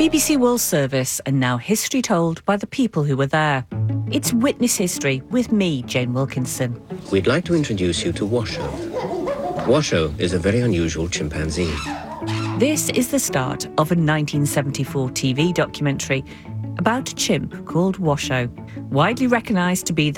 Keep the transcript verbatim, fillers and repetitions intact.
B B C World Service, and now history told by the people who were there. It's Witness History with me, Jane Wilkinson. We'd like to introduce you to Washoe. Washoe is a very unusual chimpanzee. This is the start of a nineteen seventy-four T V documentary about a chimp called Washoe, widely recognised to be the